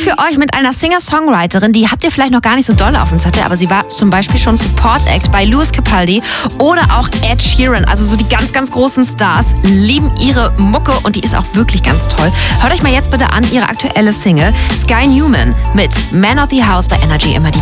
für euch mit einer Singer-Songwriterin, die habt ihr vielleicht noch gar nicht so doll auf dem Zettel, aber sie war zum Beispiel schon Support-Act bei Lewis Capaldi oder auch Ed Sheeran. Also so die ganz, ganz großen Stars lieben ihre Mucke und die ist auch wirklich ganz toll. Hört euch mal jetzt bitte an ihre aktuelle Single Sky Newman mit Man of the House bei Energy immer die